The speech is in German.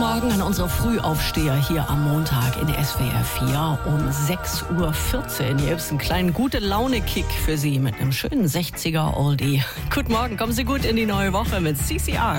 Morgen an unsere Frühaufsteher hier am Montag in SWR 4 um 6.14 Uhr. Hier gibt es einen kleinen Gute-Laune-Kick für Sie mit einem schönen 60er Oldie. Guten Morgen, kommen Sie gut in die neue Woche mit CCR.